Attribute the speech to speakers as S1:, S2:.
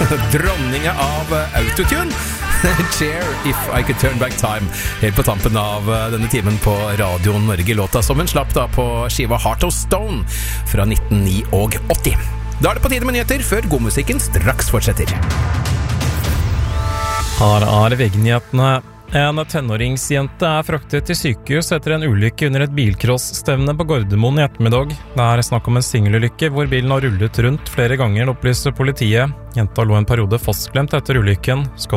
S1: Dronninga av autotune. Cher, If I Could Turn Back Time. Helt på tampen av denne timen på Radio Norge. Låta som en slapp da på skiva Heart of Stone fra 1989. Da det på tide med nyheter, før godmusikken straks fortsetter.
S2: Her VG-nyhetene. En tenåringsjente fraktet til sykehus etter en ulykke under et bilcross-stevne på Gardermoen i ettermiddag. Det snakk om en singelulykke hvor bilen har rullet rundt flere ganger, opplyser politiet. Jenta lå en periode fastklemt etter ulykken.